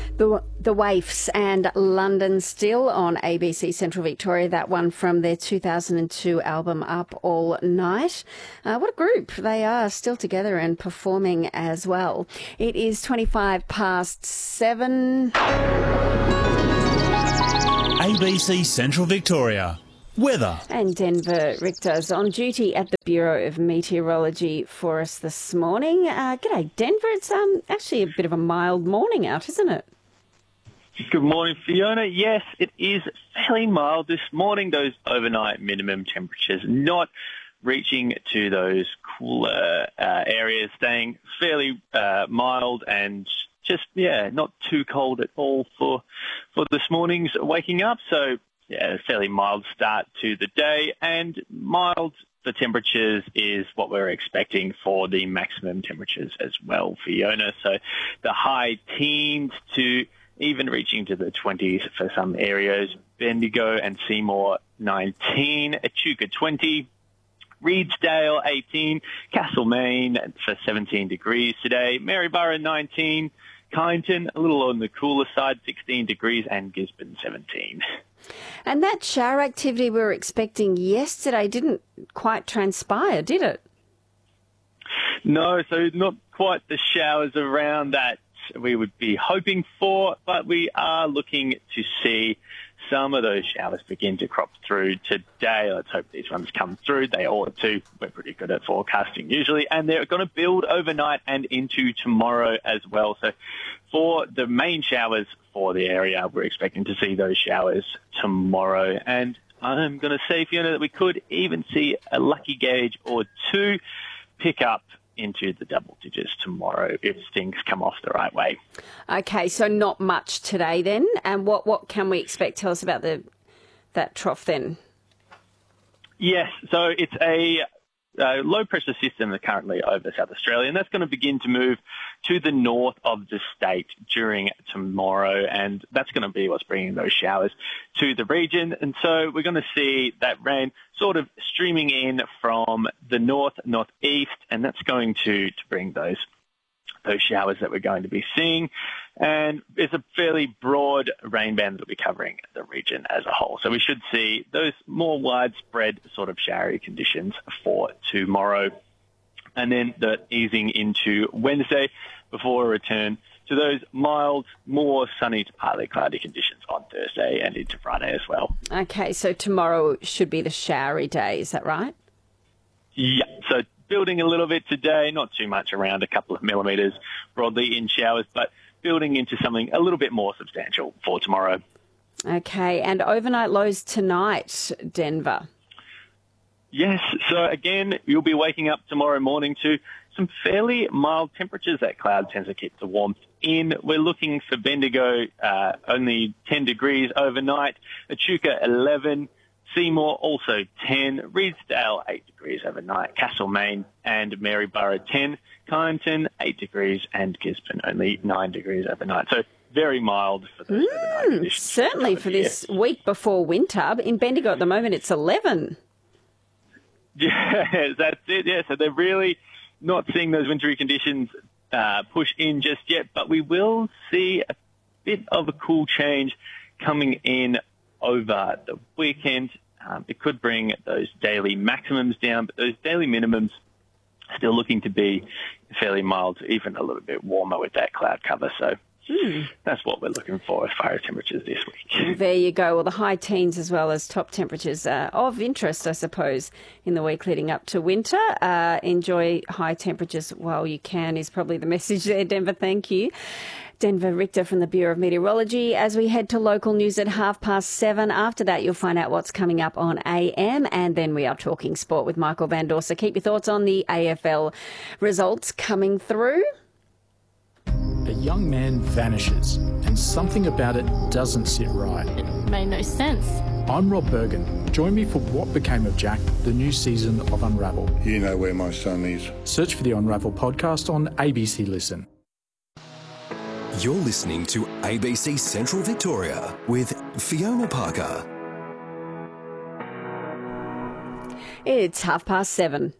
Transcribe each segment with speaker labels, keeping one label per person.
Speaker 1: The Waifs and London Still on ABC Central Victoria, that one from their 2002 album Up All Night. What a group. They are still together and performing as well. It is 25 past 7.
Speaker 2: ABC Central Victoria. Weather.
Speaker 1: And Denver Richter's on duty at the Bureau of Meteorology for us this morning. G'day, Denver. It's actually a bit of a mild morning out, isn't it?
Speaker 3: Good morning, Fiona. Yes, it is fairly mild this morning. Those overnight minimum temperatures not reaching to those cooler areas, staying fairly mild and just, not too cold at all for this morning's waking up. So, a fairly mild start to the day, and mild the temperatures is what we're expecting for the maximum temperatures as well, Fiona. So the high teens to even reaching to the 20s for some areas. Bendigo and Seymour 19, Echuca 20, Reedsdale 18, Castlemaine for 17 degrees today, Maryborough 19, Kyneton a little on the cooler side, 16 degrees, and Gisborne 17.
Speaker 1: And that shower activity we were expecting yesterday didn't quite transpire, did it?
Speaker 3: No, so not quite the showers around that we would be hoping for, but we are looking to see some of those showers begin to crop through today. Let's hope these ones come through. They ought to. We're pretty good at forecasting usually, and they're going to build overnight and into tomorrow as well. So for the main showers for the area, we're expecting to see those showers tomorrow. And I'm going to say, Fiona, that we could even see a lucky gauge or two pick up into the double digits tomorrow if things come off the right way.
Speaker 1: Okay, so not much today then. And what can we expect? Tell us about that trough then.
Speaker 3: Yes, so it's a low pressure system that's currently over South Australia, and that's going to begin to move to the north of the state during tomorrow, and that's going to be what's bringing those showers to the region. And so we're going to see that rain sort of streaming in from the northeast, and that's going to bring those showers that we're going to be seeing. And it's a fairly broad rain band that will be covering the region as a whole. So we should see those more widespread sort of showery conditions for tomorrow. And then the easing into Wednesday before a return to those mild, more sunny to partly cloudy conditions on Thursday and into Friday as well.
Speaker 1: Okay, so tomorrow should be the showery day, is that right?
Speaker 3: Yeah, so building a little bit today, not too much, around a couple of millimetres broadly in showers, but building into something a little bit more substantial for tomorrow.
Speaker 1: Okay, and overnight lows tonight, Denver.
Speaker 3: Yes, so again, you'll be waking up tomorrow morning to some fairly mild temperatures. That cloud tends to keep the warmth in. We're looking for Bendigo, only 10 degrees overnight, Echuca 11, Seymour also 10, Reedsdale 8 degrees overnight, Castlemaine and Maryborough 10, Kyneton 8 degrees, and Gisborne only 9 degrees overnight. So very mild for those overnight conditions.
Speaker 1: Certainly for this week before winter. In Bendigo at the moment it's 11.
Speaker 3: Yeah, that's it. Yeah, so they're really not seeing those wintry conditions push in just yet, but we will see a bit of a cool change coming in over the weekend. It could bring those daily maximums down, but those daily minimums still looking to be fairly mild, even a little bit warmer with that cloud cover. So that's what we're looking for as far as temperatures this week.
Speaker 1: There you go. Well, the high teens as well as top temperatures of interest, I suppose, in the week leading up to winter. Enjoy high temperatures while you can is probably the message there, Denver. Thank you. Denver Richter from the Bureau of Meteorology. As we head to local news at 7:30. After that, you'll find out what's coming up on AM, and then we are talking sport with Michael Van Dorsa. Keep your thoughts on the AFL results coming through.
Speaker 4: A young man vanishes, and something about it doesn't sit right.
Speaker 5: It made no sense.
Speaker 4: I'm Rob Bergen. Join me for What Became of Jack, the new season of Unravel.
Speaker 6: You know where my son is.
Speaker 4: Search for the Unravel podcast on ABC Listen.
Speaker 7: You're listening to ABC Central Victoria with Fiona Parker.
Speaker 1: It's 7:30.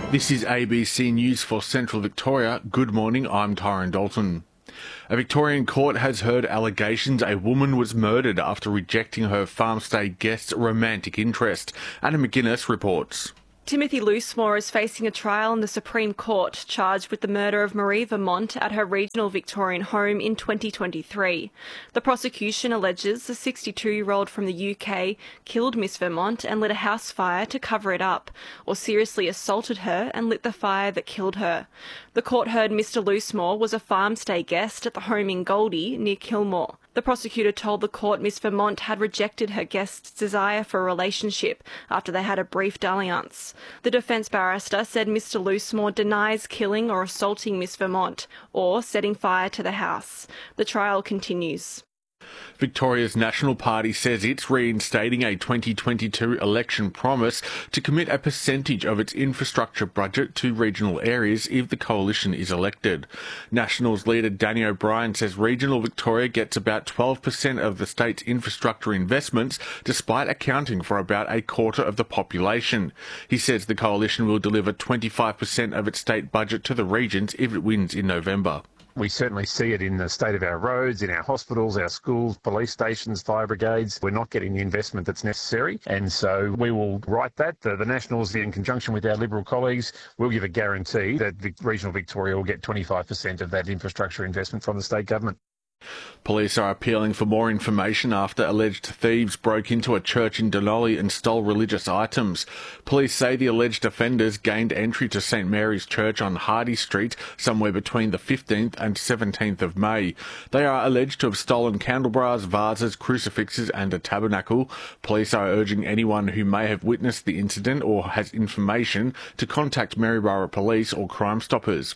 Speaker 5: This is ABC News for Central Victoria. Good morning, I'm Tyron Dalton. A Victorian court has heard allegations a woman was murdered after rejecting her farmstay guest's romantic interest. Anna McGuinness reports.
Speaker 6: Timothy Loosemore is facing a trial in the Supreme Court, charged with the murder of Marie Vermont at her regional Victorian home in 2023. The prosecution alleges the 62-year-old from the UK killed Miss Vermont and lit a house fire to cover it up, or seriously assaulted her and lit the fire that killed her. The court heard Mr Loosemore was a farmstay guest at the home in Goldie, near Kilmore. The prosecutor told the court Miss Vermont had rejected her guest's desire for a relationship after they had a brief dalliance. The defence barrister said Mr Loosemore denies killing or assaulting Miss Vermont or setting fire to the house. The trial continues.
Speaker 5: Victoria's National Party says it's reinstating a 2022 election promise to commit a percentage of its infrastructure budget to regional areas if the coalition is elected. Nationals leader Danny O'Brien says regional Victoria gets about 12% of the state's infrastructure investments, despite accounting for about a quarter of the population. He says the coalition will deliver 25% of its state budget to the regions if it wins in November.
Speaker 8: We certainly see it in the state of our roads, in our hospitals, our schools, police stations, fire brigades. We're not getting the investment that's necessary, and so we will write that. The Nationals, in conjunction with our Liberal colleagues, will give a guarantee that regional Victoria will get 25% of that infrastructure investment from the state government.
Speaker 5: Police are appealing for more information after alleged thieves broke into a church in Denali and stole religious items. Police say the alleged offenders gained entry to St Mary's Church on Hardy Street somewhere between the 15th and 17th of May. They are alleged to have stolen candelabras, vases, crucifixes and a tabernacle. Police are urging anyone who may have witnessed the incident or has information to contact Maryborough Police or Crime Stoppers.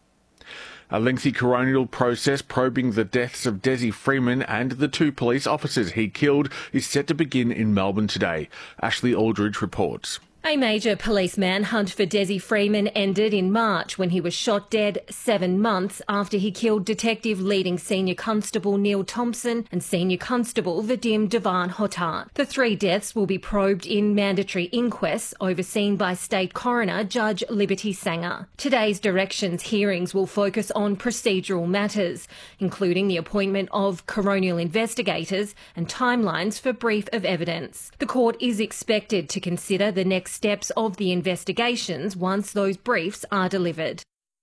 Speaker 5: A lengthy coronial process probing the deaths of Desi Freeman and the two police officers he killed is set to begin in Melbourne today. Ashley Aldridge reports.
Speaker 9: A major police manhunt for Desi Freeman ended in March when he was shot dead 7 months after he killed Detective leading Senior Constable Neil Thompson and Senior Constable Vadim Devan Hotar. The three deaths will be probed in mandatory inquests overseen by State Coroner Judge Liberty Sanger. Today's directions hearings will focus on procedural matters, including the appointment of coronial investigators and timelines for brief of evidence. The court is expected to consider the next steps of the investigations once those briefs are delivered.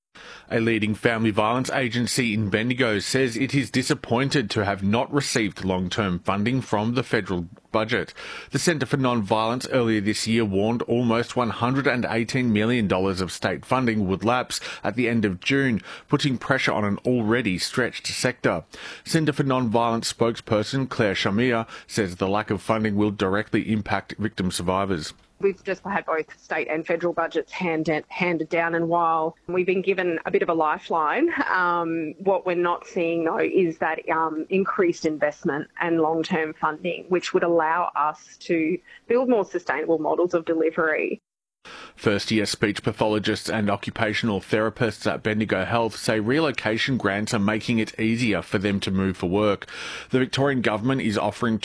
Speaker 5: A leading family violence agency in Bendigo says it is disappointed to have not received long-term funding from the federal budget. The Centre for Non-Violence earlier this year warned almost $118 million of state funding would lapse at the end of June, putting pressure on an already stretched sector. Centre for Non-Violence spokesperson Claire Shamir says the lack of funding will directly impact victim survivors.
Speaker 10: We've just had both state and federal budgets handed down, and while we've been given a bit of a lifeline, what we're not seeing, though, is that increased investment and long-term funding, which would allow us to build more sustainable models of delivery.
Speaker 5: First-year speech pathologists and occupational therapists at Bendigo Health say relocation grants are making it easier for them to move for work. The Victorian Government is offering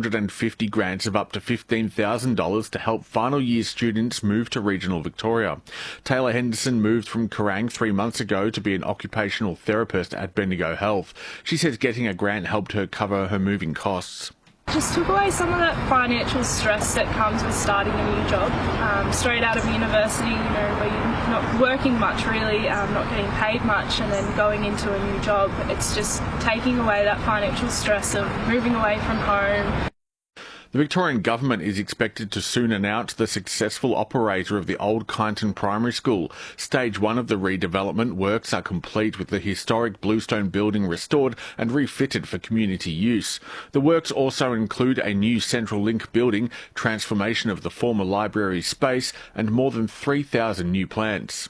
Speaker 5: 250 grants of up to $15,000 to help final-year students move to regional Victoria. Taylor Henderson moved from Kerrang 3 months ago to be an occupational therapist at Bendigo Health. She says getting a grant helped her cover her moving costs.
Speaker 11: Just took away some of that financial stress that comes with starting a new job. Straight out of university, where you're not working much really, not getting paid much, and then going into a new job. It's just taking away that financial stress of moving away from home.
Speaker 5: The Victorian Government is expected to soon announce the successful operator of the old Kyneton Primary School. Stage 1 of the redevelopment works are complete, with the historic Bluestone building restored and refitted for community use. The works also include a new central link building, transformation of the former library space, and more than 3,000 new plants.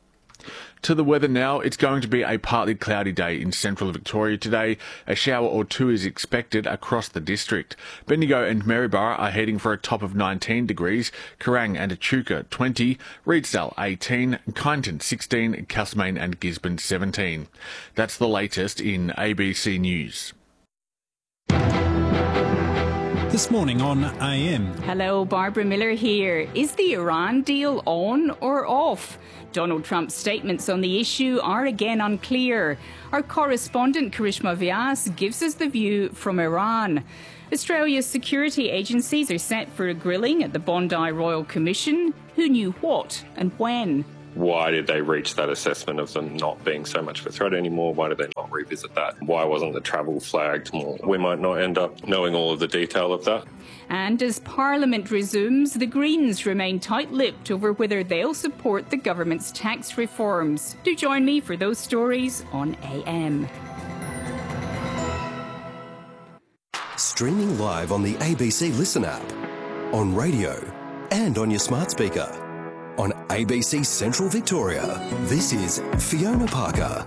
Speaker 5: To the weather now, it's going to be a partly cloudy day in central Victoria today. A shower or two is expected across the district. Bendigo and Maryborough are heading for a top of 19 degrees, Kerrang and Echuca 20, Reedsdale 18, Kyneton 16, Castlemaine and Gisborne 17. That's the latest in ABC News.
Speaker 2: This morning on AM.
Speaker 12: Hello, Barbara Miller here. Is the Iran deal on or off? Donald Trump's statements on the issue are again unclear. Our correspondent Karishma Vyas gives us the view from Iran. Australia's security agencies are set for a grilling at the Bondi Royal Commission. Who knew what and when?
Speaker 13: Why did they reach that assessment of them not being so much of a threat anymore? Why did they not revisit that? Why wasn't the travel flagged more? We might not end up knowing all of the detail of that.
Speaker 12: And as Parliament resumes, the Greens remain tight-lipped over whether they'll support the government's tax reforms. Do join me for those stories on AM.
Speaker 7: Streaming live on the ABC Listen app, on radio and on your smart speaker. On ABC Central Victoria, this is Fiona Parker.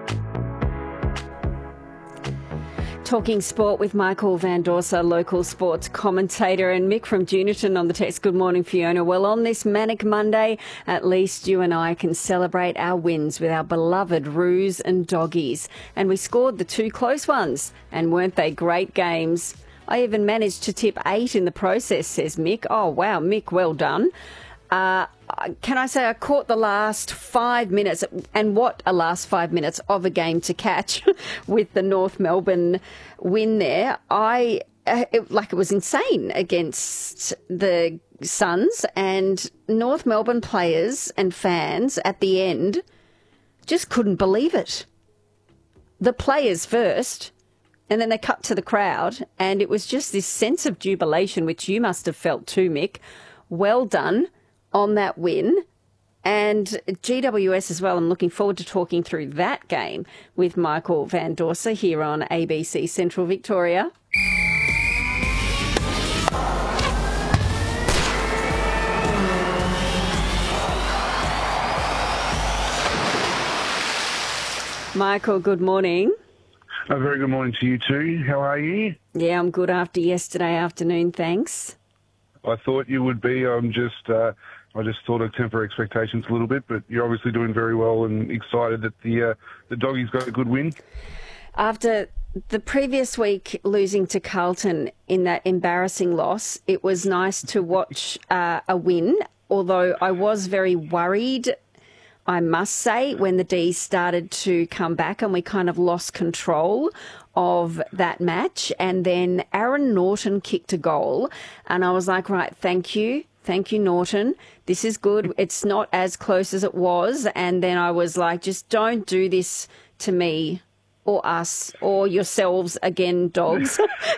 Speaker 1: Talking sport with Michael Van Dorsa, local sports commentator, and Mick from Juniton on the text. Good morning, Fiona. Well, on this manic Monday, at least you and I can celebrate our wins with our beloved Roos and Doggies. And we scored the two close ones, and weren't they great games? I even managed to tip 8 in the process, says Mick. Oh, wow, Mick, well done. Can I say I caught the last 5 minutes, and what a last 5 minutes of a game to catch with the North Melbourne win there. It was insane against the Suns, and North Melbourne players and fans at the end just couldn't believe it. The players first, and then they cut to the crowd, and it was just this sense of jubilation, which you must have felt too, Mick. Well done on that win, and GWS as well. I'm looking forward to talking through that game with Michael Van Dorsa here on ABC Central Victoria. Michael, good morning.
Speaker 14: A very good morning to you too. How are you?
Speaker 1: Yeah, I'm good after yesterday afternoon, thanks.
Speaker 14: I thought you would be. I just thought I'd temper expectations a little bit, but you're obviously doing very well and excited that the Doggies got a good win.
Speaker 1: After the previous week losing to Carlton in that embarrassing loss, it was nice to watch a win, although I was very worried, I must say, when the D's started to come back and we kind of lost control of that match. And then Aaron Norton kicked a goal and I was like, right, thank you, Norton. This is good. It's not as close as it was. And then I was like, just don't do this to me or us or yourselves again, dogs.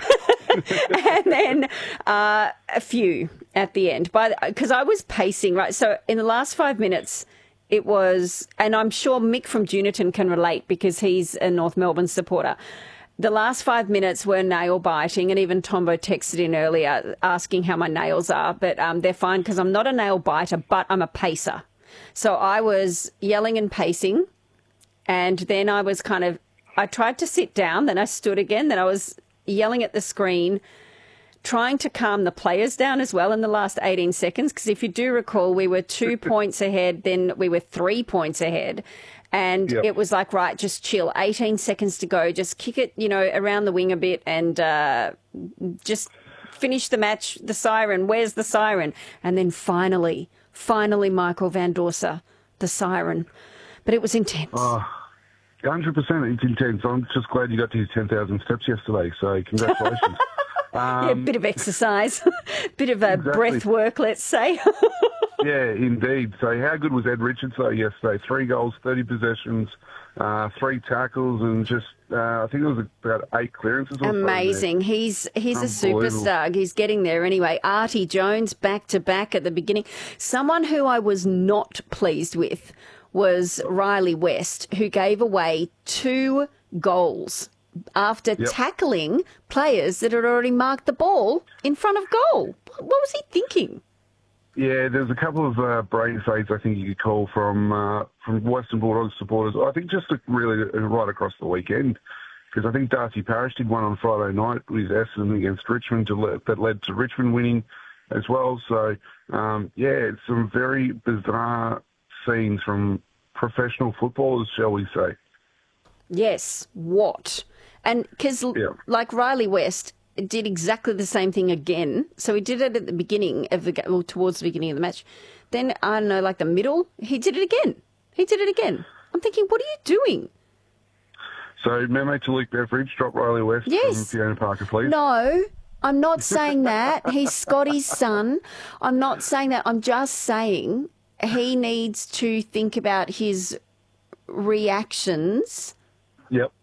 Speaker 1: And then a few at the end, because I was pacing, right? So in the last 5 minutes, it was, and I'm sure Mick from Juniton can relate because he's a North Melbourne supporter. The last 5 minutes were nail-biting, and even Tombo texted in earlier asking how my nails are, but they're fine because I'm not a nail-biter, but I'm a pacer. So I was yelling and pacing, and then I tried to sit down, then I stood again, then I was yelling at the screen, trying to calm the players down as well in the last 18 seconds, because if you do recall, we were 2 points ahead, then we were 3 points ahead. And It was like, right, just chill. 18 seconds to go. Just kick it, around the wing a bit and just finish the match. The siren. Where's the siren? And then finally, Michael Van Dorsa, the siren. But it was intense.
Speaker 14: 100%. It's intense. I'm just glad you got to your 10,000 steps yesterday. So congratulations.
Speaker 1: Yeah, a bit of exercise, bit of breath work, let's say.
Speaker 14: Yeah, indeed. So how good was Ed Richards, though, yesterday? 3 goals, 30 possessions, 3 tackles, and just, I think it was about 8 clearances.
Speaker 1: Amazing. He's a superstar. He's getting there anyway. Artie Jones, back-to-back at the beginning. Someone who I was not pleased with was Riley West, who gave away 2 goals after tackling players that had already marked the ball in front of goal. What was he thinking?
Speaker 14: Yeah, there's a couple of brain fades I think you could call from Western Bulldogs supporters. I think just really right across the weekend, because I think Darcy Parish did one on Friday night with Essendon against Richmond that led to Richmond winning as well. So, it's some very bizarre scenes from professional footballers, shall we say.
Speaker 1: Yes, what? And because, like Riley West, did exactly the same thing again. So he did it at the beginning of towards the beginning of the match. Then, I don't know, like the middle, he did it again. I'm thinking, what are you doing?
Speaker 14: So, memo to Luke Beveridge, drop Riley West from Fiona Parker, please.
Speaker 1: No, I'm not saying that. He's Scotty's son. I'm not saying that. I'm just saying he needs to think about his reactions